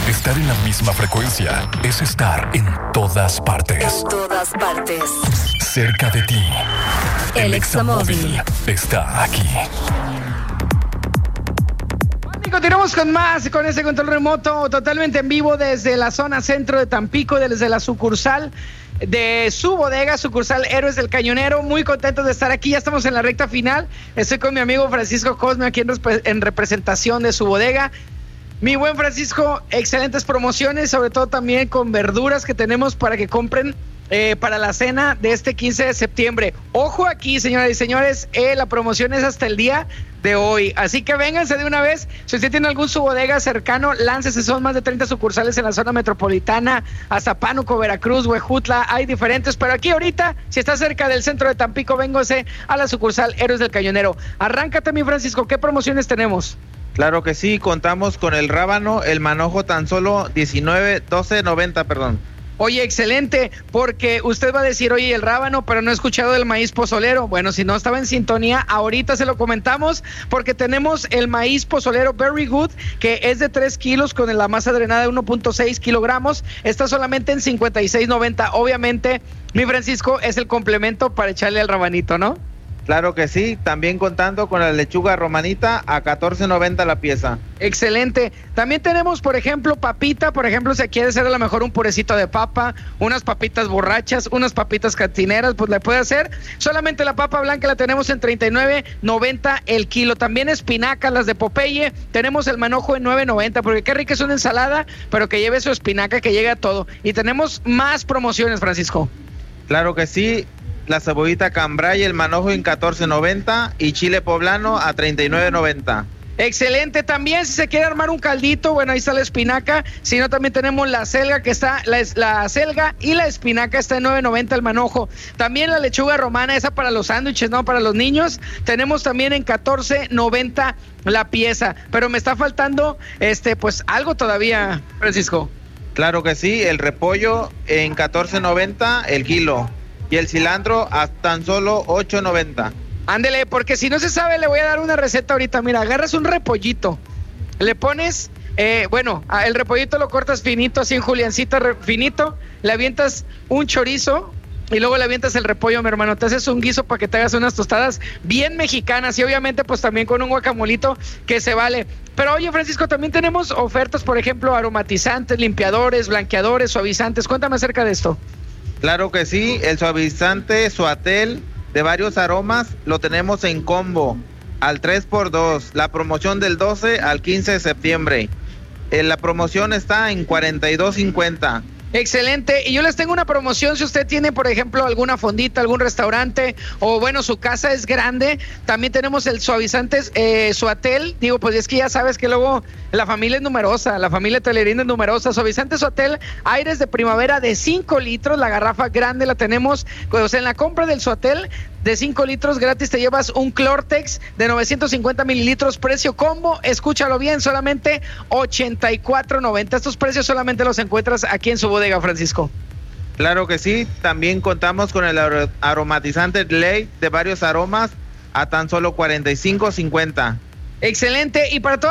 Estar en la misma frecuencia es estar en todas partes. En todas partes. Cerca de ti. El Examóvil está aquí. Y continuamos con más, con este control remoto totalmente en vivo desde la zona centro de Tampico, desde la sucursal de su bodega, sucursal Héroes del Cañonero. Muy contentos de estar aquí, ya estamos en la recta final. Estoy con mi amigo Francisco Cosme aquí en representación de su bodega. Mi buen Francisco, excelentes promociones, sobre todo también con verduras que tenemos para que compren para la cena de este 15 de septiembre. Ojo aquí, señoras y señores, la promoción es hasta el día de hoy, así que vénganse de una vez. Si usted tiene algún su bodega cercano, láncese. Son más de 30 sucursales en la zona metropolitana, hasta Pánuco, Veracruz, Huejutla, hay diferentes, pero aquí ahorita, si está cerca del centro de Tampico, véngase a la sucursal Héroes del Cañonero. Arráncate, mi Francisco, ¿qué promociones tenemos? Claro que sí, contamos con el rábano, el manojo tan solo $12.90, perdón. Oye, excelente, porque usted va a decir, oye, el rábano, pero no he escuchado del maíz pozolero. Bueno, si no estaba en sintonía, ahorita se lo comentamos, porque tenemos el maíz pozolero Very Good, que es de 3 kilos con la masa drenada de 1.6 kilogramos. Está solamente en $56.90. Obviamente, mi Francisco, es el complemento para echarle al rabanito, ¿no? Claro que sí, también contando con la lechuga romanita a $14.90 la pieza. Excelente. También tenemos, por ejemplo, papita. Por ejemplo, si quiere hacer a lo mejor un purecito de papa, unas papitas borrachas, unas papitas cantineras, pues le puede hacer. Solamente la papa blanca la tenemos en $39.90 el kilo. También espinacas, las de Popeye. Tenemos el manojo en $9.90, porque qué rica es una ensalada, pero que lleve su espinaca, que llegue a todo. Y tenemos más promociones, Francisco. Claro que sí. La cebollita cambray, el manojo en $14.90 y chile poblano a $39.90. Excelente. También si se quiere armar un caldito, bueno, ahí está la espinaca. Si no, también tenemos la selga, que está, la selga y la espinaca está en $9.90 el manojo. También la lechuga romana, esa para los sándwiches, no para los niños. Tenemos también en $14.90 la pieza. Pero me está faltando pues algo todavía, Francisco. Claro que sí, el repollo en $14.90 el kilo. Y el cilantro a tan solo $8.90. Ándele, porque si no se sabe, le voy a dar una receta ahorita. Mira, agarras un repollito, le pones, el repollito lo cortas finito, así en juliancita finito, le avientas un chorizo y luego le avientas el repollo, mi hermano. Te haces un guiso para que te hagas unas tostadas bien mexicanas y obviamente pues también con un guacamolito que se vale. Pero oye, Francisco, también tenemos ofertas, por ejemplo, aromatizantes, limpiadores, blanqueadores, suavizantes. Cuéntame acerca de esto. Claro que sí, el suavizante Suatel de varios aromas lo tenemos en combo al 3x2, la promoción del 12 al 15 de septiembre. La promoción está en $42.50. Excelente, y yo les tengo una promoción. Si usted tiene, por ejemplo, alguna fondita, algún restaurante, o bueno, su casa es grande, también tenemos el suavizante Suatel. Digo, pues es que ya sabes que luego la familia es numerosa, la familia Telerín es numerosa. Suavizante Suatel, aires de primavera de 5 litros, la garrafa grande la tenemos. Pues en la compra del Suatel de 5 litros gratis te llevas un Clortex de 950 mililitros, precio combo, escúchalo bien, solamente $84.90. Estos precios solamente los encuentras aquí en su bodega, Francisco. Claro que sí, también contamos con el aromatizante Glade de varios aromas a tan solo $45.50. Excelente, y para todos